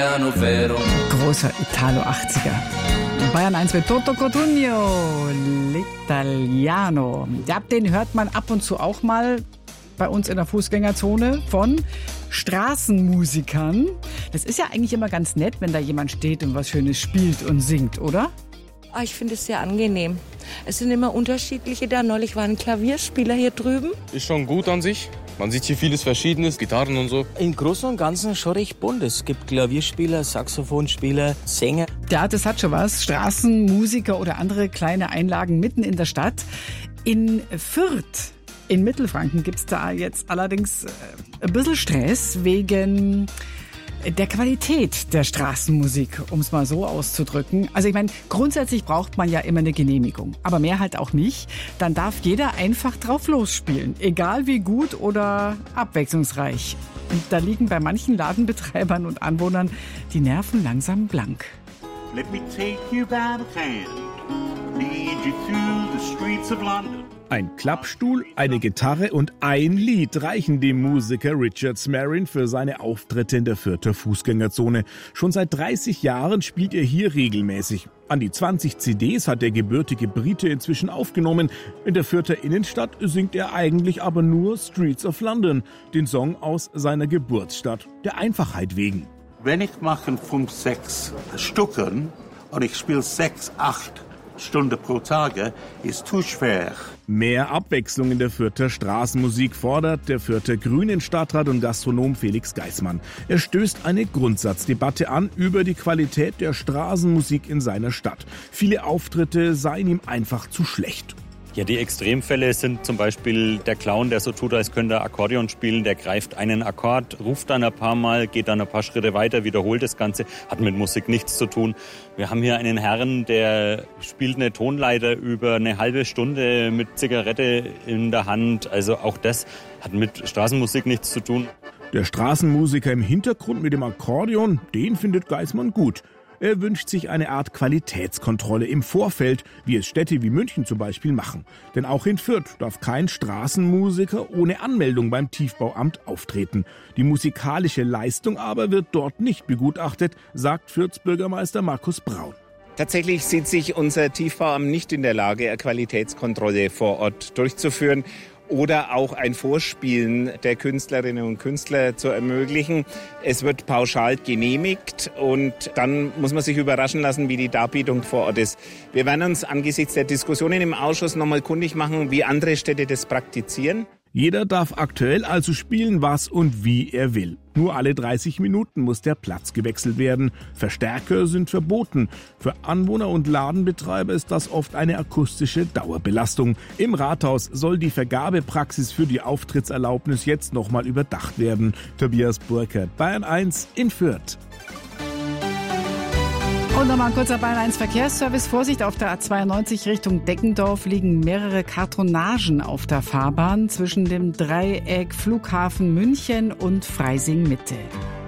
Großer Italo-80er. Bayern 1 mit Toto Cotugno, L'Italiano. Ja, den hört man ab und zu auch mal bei uns in der Fußgängerzone von Straßenmusikern. Das ist ja eigentlich immer ganz nett, wenn da jemand steht und was Schönes spielt und singt, oder? Ich finde es sehr angenehm. Es sind immer unterschiedliche da. Neulich war ein Klavierspieler hier drüben. Ist schon gut an sich. Man sieht hier vieles Verschiedenes, Gitarren und so. Im Großen und Ganzen schon recht bunt. Es gibt Klavierspieler, Saxophonspieler, Sänger. Ja, das hat schon was. Straßenmusiker oder andere kleine Einlagen mitten in der Stadt. In Fürth, in Mittelfranken, gibt's da jetzt allerdings ein bisschen Stress wegen der Qualität der Straßenmusik, um es mal so auszudrücken. Also ich meine, grundsätzlich braucht man ja immer eine Genehmigung, aber mehr halt auch nicht. Dann darf jeder einfach drauf losspielen, egal wie gut oder abwechslungsreich. Und da liegen bei manchen Ladenbetreibern und Anwohnern die Nerven langsam blank. Let me take you by the hand, lead you through the streets of London. Ein Klappstuhl, eine Gitarre und ein Lied reichen dem Musiker Richard Smarin für seine Auftritte in der Fürther Fußgängerzone. Schon seit 30 Jahren spielt er hier regelmäßig. An die 20 CDs hat der gebürtige Brite inzwischen aufgenommen. In der Fürther Innenstadt singt er eigentlich aber nur Streets of London, den Song aus seiner Geburtsstadt, der Einfachheit wegen. Wenn ich mache 5-6 Stücken und ich spiele 6-8 Stunden pro Tage, ist zu schwer. Mehr Abwechslung in der Fürther Straßenmusik fordert der Fürther Grünen Stadtrat und Gastronom Felix Geismann. Er stößt eine Grundsatzdebatte an über die Qualität der Straßenmusik in seiner Stadt. Viele Auftritte seien ihm einfach zu schlecht. Ja, die Extremfälle sind zum Beispiel der Clown, der so tut, als könnte er Akkordeon spielen. Der greift einen Akkord, ruft dann ein paar Mal, geht dann ein paar Schritte weiter, wiederholt das Ganze. Hat mit Musik nichts zu tun. Wir haben hier einen Herrn, der spielt eine Tonleiter über eine halbe Stunde mit Zigarette in der Hand. Also auch das hat mit Straßenmusik nichts zu tun. Der Straßenmusiker im Hintergrund mit dem Akkordeon, den findet Geismann gut. Er wünscht sich eine Art Qualitätskontrolle im Vorfeld, wie es Städte wie München zum Beispiel machen. Denn auch in Fürth darf kein Straßenmusiker ohne Anmeldung beim Tiefbauamt auftreten. Die musikalische Leistung aber wird dort nicht begutachtet, sagt Fürths Bürgermeister Markus Braun. Tatsächlich sieht sich unser Tiefbauamt nicht in der Lage, eine Qualitätskontrolle vor Ort durchzuführen oder auch ein Vorspielen der Künstlerinnen und Künstler zu ermöglichen. Es wird pauschal genehmigt und dann muss man sich überraschen lassen, wie die Darbietung vor Ort ist. Wir werden uns angesichts der Diskussionen im Ausschuss nochmal kundig machen, wie andere Städte das praktizieren. Jeder darf aktuell also spielen, was und wie er will. Nur alle 30 Minuten muss der Platz gewechselt werden. Verstärker sind verboten. Für Anwohner und Ladenbetreiber ist das oft eine akustische Dauerbelastung. Im Rathaus soll die Vergabepraxis für die Auftrittserlaubnis jetzt nochmal überdacht werden. Tobias Burkhardt, Bayern 1 in Fürth. Und nochmal ein kurzer Bayern 1 Verkehrsservice. Vorsicht, auf der A92 Richtung Deckendorf liegen mehrere Kartonagen auf der Fahrbahn zwischen dem Dreieck Flughafen München und Freising Mitte.